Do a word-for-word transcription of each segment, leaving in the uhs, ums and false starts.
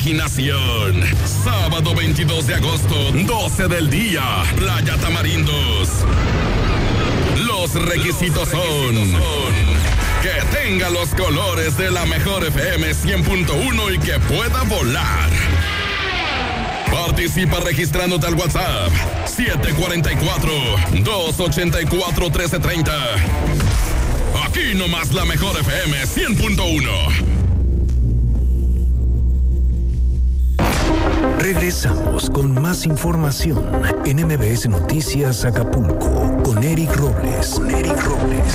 Imaginación. Sábado veintidós de agosto, doce del día, Playa Tamarindos. Los requisitos son que tenga los colores de la mejor F M cien punto uno y que pueda volar. Participa registrándote al WhatsApp siete cuatro cuatro, dos ocho cuatro, uno tres tres cero. Aquí nomás la mejor F M cien punto uno. Regresamos con más información en M B S Noticias Acapulco con Eric Robles. Con Eric Robles.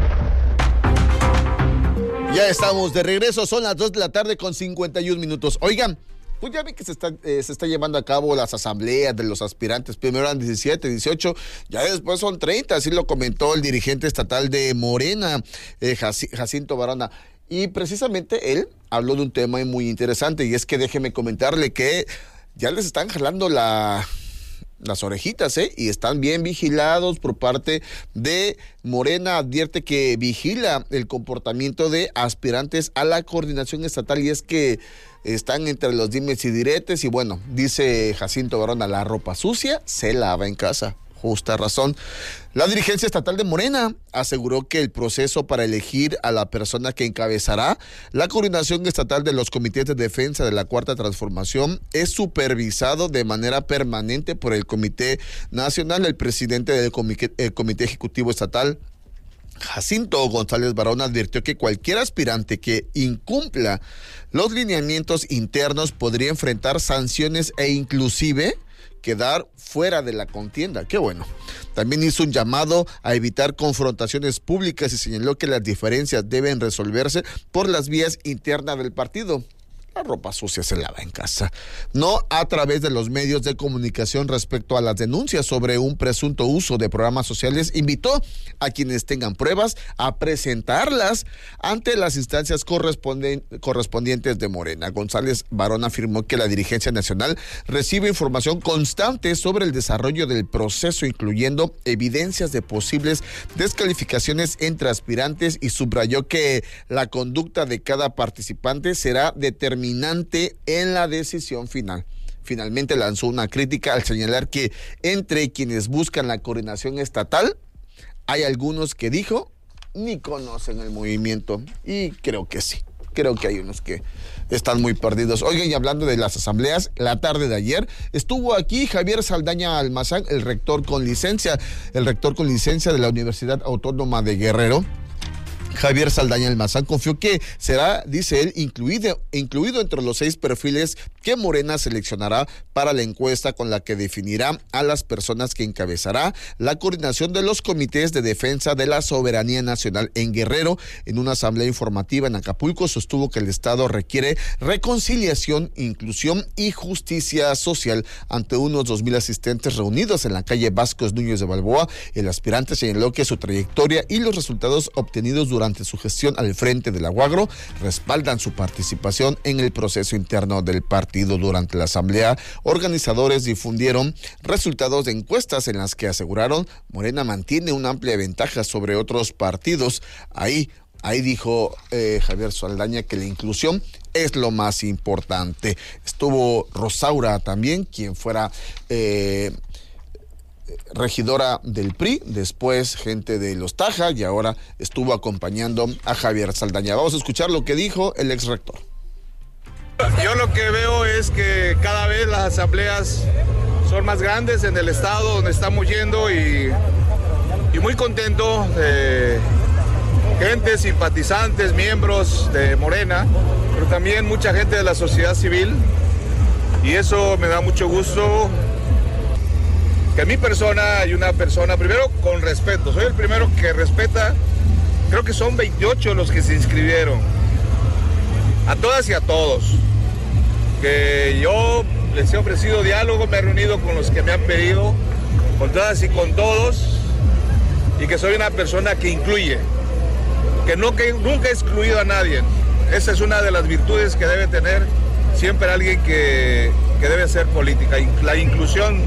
Ya estamos de regreso, son las dos de la tarde con cincuenta y un minutos. Oigan, pues ya ven que se está, eh, se está llevando a cabo las asambleas de los aspirantes. Primero eran diecisiete, dieciocho, ya después son treinta, así lo comentó el dirigente estatal de Morena, eh, Jacinto Barona. Y precisamente él habló de un tema muy interesante, y es que déjeme comentarle que ya les están jalando la, las orejitas, ¿eh? Y están bien vigilados por parte de Morena. Advierte que vigila el comportamiento de aspirantes a la coordinación estatal, y es que están entre los dimes y diretes. Y bueno, dice Jacinto Barona, la ropa sucia se lava en casa. Justa razón. La dirigencia estatal de Morena aseguró que el proceso para elegir a la persona que encabezará la coordinación estatal de los comités de defensa de la Cuarta Transformación es supervisado de manera permanente por el Comité Nacional. El presidente del Comité, el Comité Ejecutivo Estatal, Jacinto González Barona, advirtió que cualquier aspirante que incumpla los lineamientos internos podría enfrentar sanciones e inclusive quedar fuera de la contienda. Qué bueno. También hizo un llamado a evitar confrontaciones públicas y señaló que las diferencias deben resolverse por las vías internas del partido. La ropa sucia se lava en casa, no a través de los medios de comunicación. Respecto a las denuncias sobre un presunto uso de programas sociales, invitó a quienes tengan pruebas a presentarlas ante las instancias correspondientes de Morena. González Barona afirmó que la dirigencia nacional recibe información constante sobre el desarrollo del proceso, incluyendo evidencias de posibles descalificaciones entre aspirantes, y subrayó que la conducta de cada participante será determinante en la decisión final. Finalmente lanzó una crítica al señalar que entre quienes buscan la coordinación estatal hay algunos que, dijo, ni conocen el movimiento, y creo que sí. Creo que hay unos que están muy perdidos. Oigan, y hablando de las asambleas, la tarde de ayer estuvo aquí Javier Saldaña Almazán, el rector con licencia, el rector con licencia de la Universidad Autónoma de Guerrero. Javier Saldaña Almazán confió que será, dice él, incluido, incluido entre los seis perfiles que Morena seleccionará para la encuesta con la que definirá a las personas que encabezará la coordinación de los comités de defensa de la soberanía nacional en Guerrero. En una asamblea informativa en Acapulco sostuvo que el Estado requiere reconciliación, inclusión y justicia social. Ante unos dos mil asistentes reunidos en la calle Vascos Núñez de Balboa, el aspirante señaló que su trayectoria y los resultados obtenidos durante Durante su gestión al frente de la UAGRO respaldan su participación en el proceso interno del partido. Durante la asamblea, organizadores difundieron resultados de encuestas en las que aseguraron Morena mantiene una amplia ventaja sobre otros partidos. Ahí, ahí dijo eh, Javier Saldaña que la inclusión es lo más importante. Estuvo Rosaura también, quien fuera Eh, regidora del P R I, después gente de los Taja, y ahora estuvo acompañando a Javier Saldaña. Vamos a escuchar lo que dijo el ex rector. Yo lo que veo es que cada vez las asambleas son más grandes en el estado donde estamos yendo, y, y muy contento de gente, simpatizantes, miembros de Morena, pero también mucha gente de la sociedad civil, y eso me da mucho gusto. Que mi persona y una persona, primero con respeto, soy el primero que respeta, creo que son veintiocho los que se inscribieron, a todas y a todos, que yo les he ofrecido diálogo, me he reunido con los que me han pedido, con todas y con todos, y que soy una persona que incluye, que, no, que nunca he excluido a nadie. Esa es una de las virtudes que debe tener siempre alguien que, que debe hacer política, la inclusión.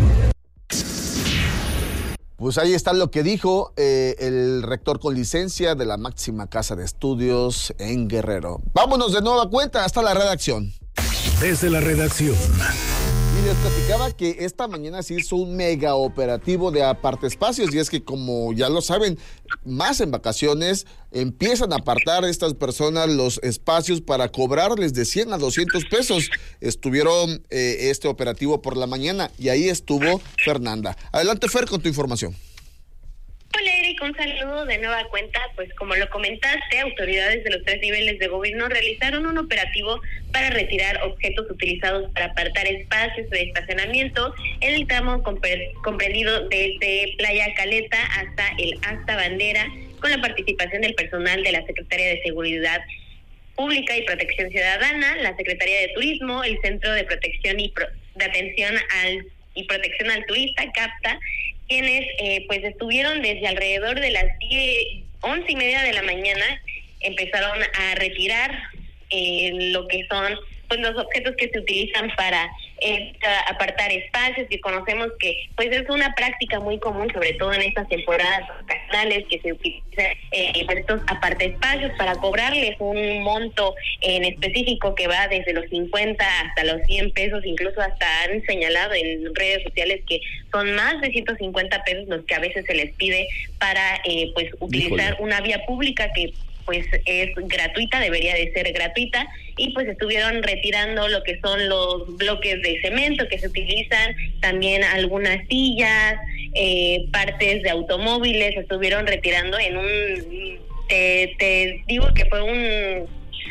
Pues ahí está lo que dijo eh, el rector con licencia de la máxima casa de estudios en Guerrero. Vámonos de nueva cuenta hasta la redacción. desde la redacción. Y les platicaba que esta mañana se hizo un mega operativo de apartaespacios, y es que, como ya lo saben, más en vacaciones empiezan a apartar estas personas los espacios para cobrarles de cien a doscientos pesos. Estuvieron eh, este operativo por la mañana y ahí estuvo Fernanda. Adelante, Fer, con tu información. Hola, Eric, un saludo de nueva cuenta. Pues como lo comentaste, autoridades de los tres niveles de gobierno realizaron un operativo para retirar objetos utilizados para apartar espacios de estacionamiento en el tramo comprendido desde Playa Caleta hasta el Asta Bandera, con la participación del personal de la Secretaría de Seguridad Pública y Protección Ciudadana, la Secretaría de Turismo, el Centro de Protección y Pro- de Atención al y Protección al Turista, CAPTA, quienes eh, pues estuvieron desde alrededor de las diez, once y media de la mañana, empezaron a retirar eh, lo que son pues los objetos que se utilizan para eh, apartar espacios, que conocemos que pues es una práctica muy común, sobre todo en estas temporadas vacacionales, que se utilizan eh, estos apartaespacios para cobrarles un monto en específico que va desde los cincuenta hasta los cien pesos, incluso hasta han señalado en redes sociales que son más de ciento cincuenta pesos los que a veces se les pide para eh, pues utilizar Híjole. una vía pública que pues es gratuita, debería de ser gratuita, y pues estuvieron retirando lo que son los bloques de cemento que se utilizan, también algunas sillas, eh, partes de automóviles, estuvieron retirando en un, te, te digo que fue un,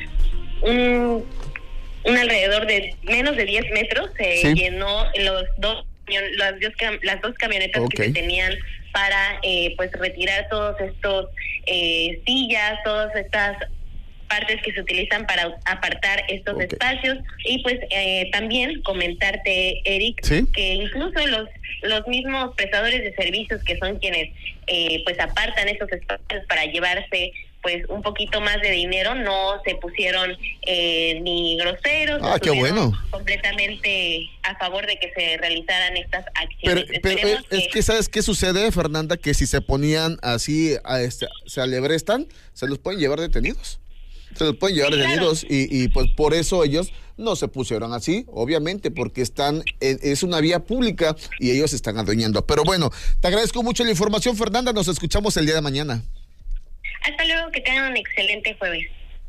un, un alrededor de menos de diez metros, se ¿Sí? llenó los dos, las dos, las dos camionetas okay. que se tenían para eh, pues retirar todos estos eh, sillas, todas estas partes que se utilizan para apartar estos okay. espacios. Y pues eh, también comentarte, Eric, ¿Sí? que incluso los los mismos prestadores de servicios, que son quienes eh, pues apartan estos espacios para llevarse pues un poquito más de dinero, no se pusieron eh, ni groseros. Ah, qué bueno. Completamente a favor de que se realizaran estas acciones. Pero, pero es, que... es que, ¿sabes qué sucede, Fernanda? Que si se ponían así, a este, se alebrestan, se los pueden llevar detenidos. Se los pueden llevar sí, detenidos claro. y, y pues por eso ellos no se pusieron así, obviamente, porque están en, es una vía pública y ellos están adueñando. Pero bueno, te agradezco mucho la información, Fernanda. Nos escuchamos el día de mañana. Hasta luego, que tengan un excelente jueves.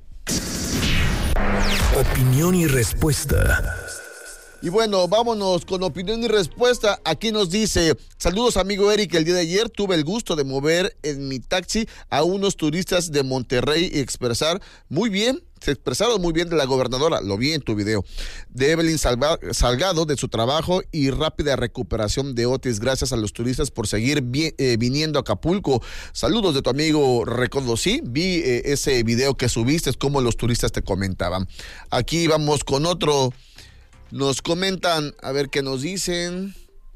Opinión y respuesta. Y bueno, vámonos con opinión y respuesta. Aquí nos dice: saludos, amigo Eric, el día de ayer tuve el gusto de mover en mi taxi a unos turistas de Monterrey y expresar muy bien, se expresaron muy bien de la gobernadora, lo vi en tu video, de Evelyn Salva, Salgado, de su trabajo y rápida recuperación de Otis. Gracias a los turistas por seguir vi, eh, viniendo a Acapulco. Saludos de tu amigo Recondo. Sí, vi eh, ese video que subiste, como los turistas te comentaban. Aquí vamos con otro. Nos comentan, a ver qué nos dicen.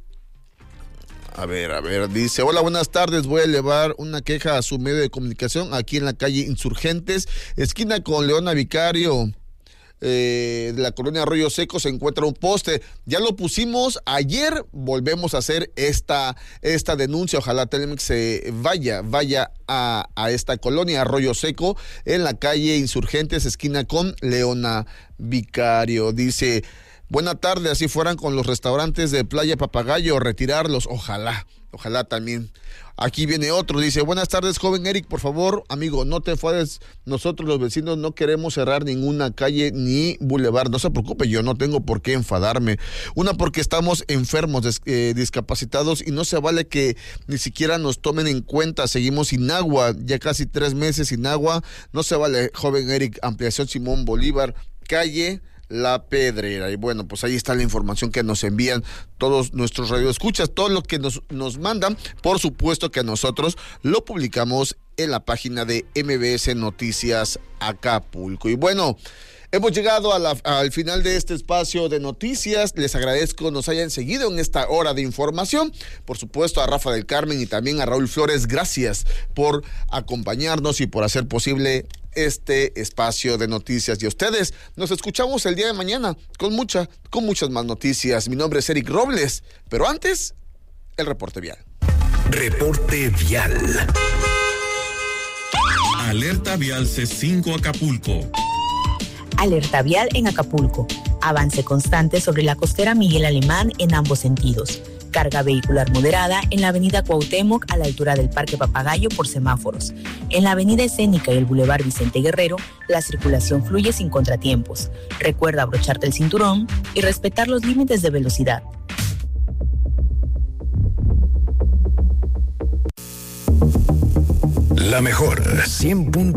A ver, a ver, dice: hola, buenas tardes, voy a elevar una queja a su medio de comunicación aquí en la calle Insurgentes, esquina con Leona Vicario, eh, de la colonia Arroyo Seco, se encuentra un poste. Ya lo pusimos ayer, volvemos a hacer esta, esta denuncia. Ojalá Telmex se vaya, vaya a, a esta colonia Arroyo Seco, en la calle Insurgentes, esquina con Leona Vicario. Dice: buena tarde, así fueran con los restaurantes de Playa Papagayo, retirarlos, ojalá, ojalá también. Aquí viene otro, dice: buenas tardes, joven Eric, por favor, amigo, no te enfades, nosotros los vecinos no queremos cerrar ninguna calle ni bulevar, no se preocupe, yo no tengo por qué enfadarme. Una, porque estamos enfermos, des, eh, discapacitados, y no se vale que ni siquiera nos tomen en cuenta, seguimos sin agua, ya casi tres meses sin agua, no se vale, joven Eric. Ampliación Simón Bolívar, calle La Pedrera. Y bueno, pues ahí está la información que nos envían todos nuestros radioescuchas, todo lo que nos, nos mandan, por supuesto que nosotros lo publicamos en la página de M B S Noticias Acapulco. Y bueno, hemos llegado a la, al final de este espacio de noticias. Les agradezco nos hayan seguido en esta hora de información. Por supuesto, a Rafa del Carmen y también a Raúl Flores, gracias por acompañarnos y por hacer posible este espacio de noticias. Y a ustedes, nos escuchamos el día de mañana con mucha, con muchas más noticias. Mi nombre es Eric Robles, pero antes, el reporte vial. Reporte vial. Alerta vial C cinco Acapulco. Alerta vial en Acapulco. Avance constante sobre la costera Miguel Alemán en ambos sentidos. Carga vehicular moderada en la avenida Cuauhtémoc a la altura del Parque Papagayo por semáforos. En la avenida Escénica y el Boulevard Vicente Guerrero, la circulación fluye sin contratiempos. Recuerda abrocharte el cinturón y respetar los límites de velocidad. La mejor cien punto